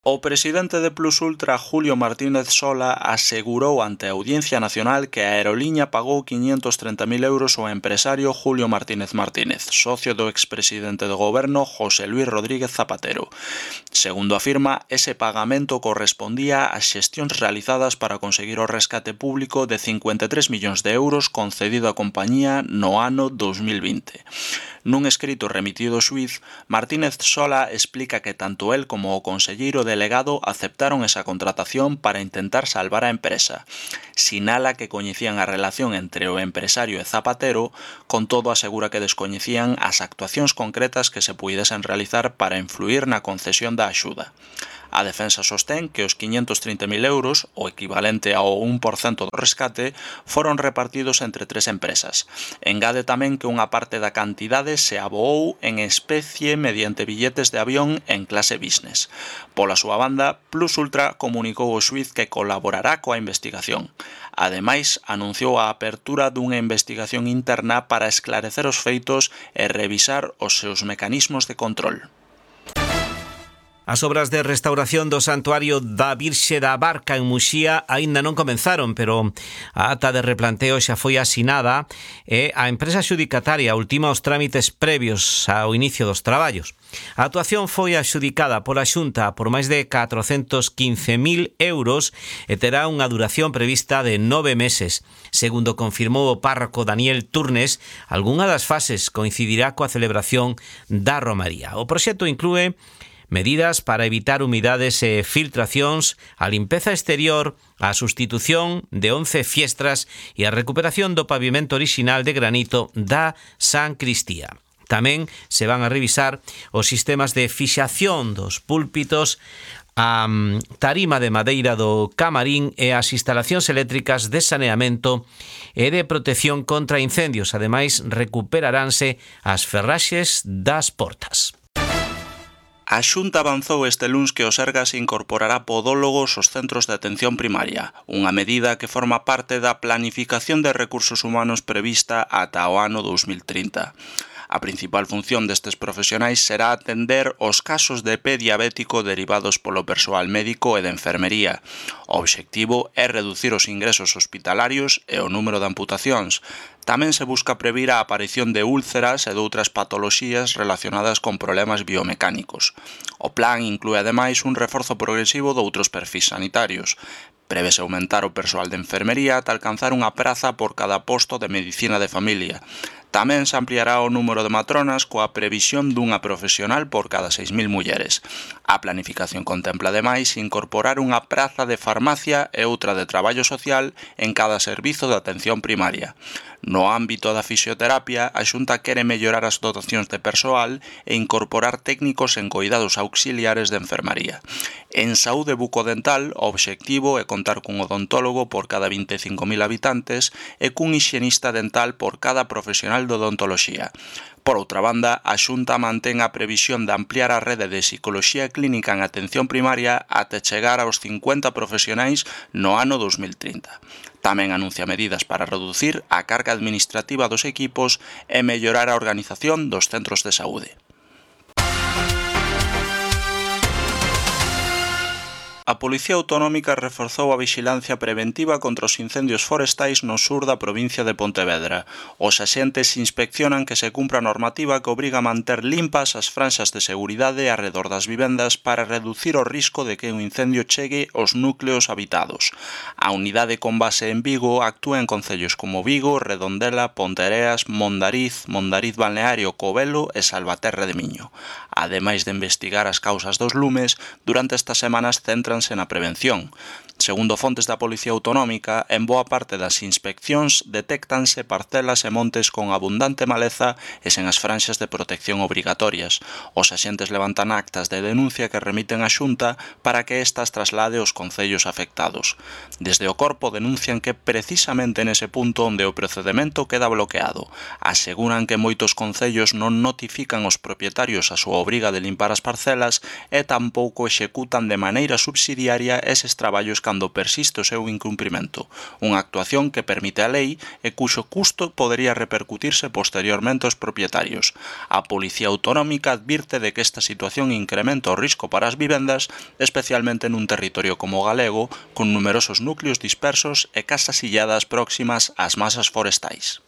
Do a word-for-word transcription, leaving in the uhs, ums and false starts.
O presidente de Plus Ultra, Julio Martínez Sola, asegurou ante a Audiencia Nacional que a aeroliña pagou quinientos treinta mil euros ao empresario Julio Martínez Martínez, socio do expresidente do goberno José Luis Rodríguez Zapatero. Segundo afirma, ese pagamento correspondía ás xestións realizadas para conseguir o rescate público de cincuenta e tres millóns de euros concedido á compañía no ano dos mil vinte. Nun escrito remitido ao xuíz, Martínez Sola explica que tanto el como o conselleiro delegado aceptaron esa contratación para intentar salvar a empresa. Sinala que coñecían a relación entre o empresario e Zapatero, con todo asegura que descoñecían as actuacións concretas que se puidesen realizar para influir na concesión da axuda. A defensa sostén que os quinientos trinta mil euros, o equivalente ao un por cento do rescate, foron repartidos entre tres empresas. Engade tamén que unha parte da cantidade se aboou en especie mediante billetes de avión en clase business. Pola súa banda, Plus Ultra comunicou ao xuíz que colaborará coa investigación. Ademais, anunciou a apertura dunha investigación interna para esclarecer os feitos e revisar os seus mecanismos de control. As obras de restauración do Santuario da Virxe da Barca en Muxía aínda non comenzaron, pero a ata de replanteo xa foi asinada e a empresa xudicataria ultima os trámites previos ao inicio dos traballos. A actuación foi axudicada pola Xunta por máis de catrocentos quince mil euros e terá unha duración prevista de nove meses. Segundo confirmou o párroco Daniel Turnes, algunha das fases coincidirá coa celebración da Romaría. O proxecto inclúe medidas para evitar humidades e filtracións, a limpeza exterior, a sustitución de once fiestras e a recuperación do pavimento orixinal de granito da San Cristía. Tamén se van a revisar os sistemas de fixación dos púlpitos, a tarima de madeira do camarín e as instalacións eléctricas de saneamento e de protección contra incendios. Ademais, recuperaranse as ferraxes das portas. A Xunta avanzou este luns que o Sergas incorporará podólogos aos centros de atención primaria, unha medida que forma parte da planificación de recursos humanos prevista ata o ano dos mil trinta. A principal función destes profesionais será atender os casos de pé diabético derivados polo persoal médico e de enfermería. O obxectivo é reducir os ingresos hospitalarios e o número de amputacións. Tamén se busca previr a aparición de úlceras e de outras patoloxías relacionadas con problemas biomecánicos. O plan inclúe ademais un reforzo progresivo de outros perfis sanitarios. Prevese aumentar o persoal de enfermería ata alcanzar unha praza por cada posto de medicina de familia. Tamén se ampliará o número de matronas coa previsión dunha profesional por cada seis mil mulleres. A planificación contempla ademais incorporar unha praza de farmacia e outra de traballo social en cada servizo de atención primaria. No ámbito da fisioterapia, a Xunta quere mellorar as dotacións de persoal e incorporar técnicos en coidados auxiliares de enfermaría. En saúde bucodental, o obxectivo é contar cun odontólogo por cada vinte e cinco mil habitantes e cun hixienista dental por cada profesional de odontoloxía. Por outra banda, a Xunta mantén a previsión de ampliar a rede de psicoloxía clínica en atención primaria até chegar aos cincuenta profesionais no ano dos mil trinta. Tamén anuncia medidas para reducir a carga administrativa dos equipos e mellorar a organización dos centros de saúde. A Policía Autonómica reforzou a vixilancia preventiva contra os incendios forestais no sur da provincia de Pontevedra. Os axentes inspeccionan que se cumpra a normativa que obriga a manter limpas as franxas de seguridade arredor das vivendas para reducir o risco de que un incendio chegue aos núcleos habitados. A unidade con base en Vigo actúa en concellos como Vigo, Redondela, Ponteareas, Mondariz, Mondariz Balneario, Covelo e Salvaterra de Miño. Ademais de investigar as causas dos lumes, durante estas semanas centran na prevención. Segundo fontes da Policía Autonómica, en boa parte das inspeccións detéctanse parcelas e montes con abundante maleza e sen as franxas de protección obrigatorias. Os axentes levantan actas de denuncia que remiten á Xunta para que estas traslade aos concellos afectados. Desde o corpo denuncian que precisamente nese punto onde o procedemento queda bloqueado. Aseguran que moitos concellos non notifican aos propietarios a súa obriga de limpar as parcelas e tampouco executan de maneira subsidiaria eses traballos cando cando persiste o seu incumprimento, unha actuación que permite a lei e cuxo custo podería repercutirse posteriormente aos propietarios. A Policía Autonómica advirte de que esta situación incrementa o risco para as vivendas, especialmente nun territorio como o galego, con numerosos núcleos dispersos e casas illadas próximas ás masas forestais.